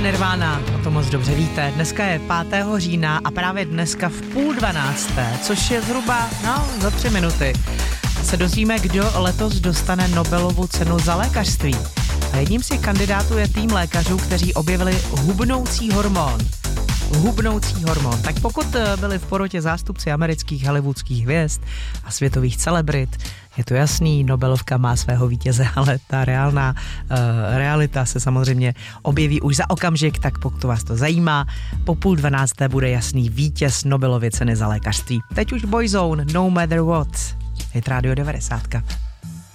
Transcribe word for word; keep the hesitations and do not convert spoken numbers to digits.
Nirvana, o to moc dobře víte. Dneska je pátého října a právě dneska v půl dvanácté, což je zhruba, no, za tři minuty, se dozvíme, kdo letos dostane Nobelovu cenu za lékařství. A jedním z těch kandidátů je tým lékařů, kteří objevili hubnoucí hormon. Hubnoucí hormon. Tak pokud byli v porotě zástupci amerických hollywoodských hvězd a světových celebrit, je to jasný, Nobelovka má svého vítěze, ale ta reálná uh, realita se samozřejmě objeví už za okamžik, tak pokud vás to zajímá, po půl dvanácté bude jasný vítěz Nobelovy ceny za lékařství. Teď už Boyzone, No Matter What. Hit Radio devadesát.